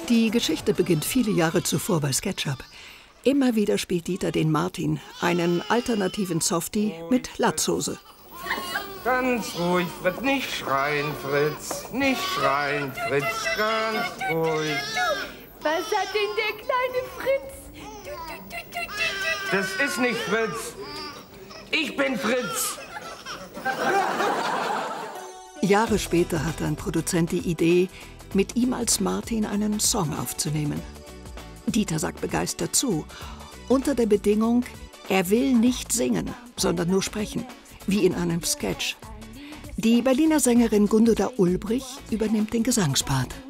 Die Geschichte beginnt viele Jahre zuvor bei SketchUp. Immer wieder spielt Dieter den Martin, einen alternativen Softie mit Latzhose. Ganz ruhig, Fritz, nicht schreien, Fritz. Nicht schreien, Fritz, ganz ruhig. Was hat denn der kleine Fritz? Das ist nicht Fritz. Ich bin Fritz. Jahre später hat ein Produzent die Idee, mit ihm als Martin einen Song aufzunehmen. Dieter sagt begeistert zu, unter der Bedingung, er will nicht singen, sondern nur sprechen, wie in einem Sketch. Die Berliner Sängerin Gundula Ulbrich übernimmt den Gesangspart.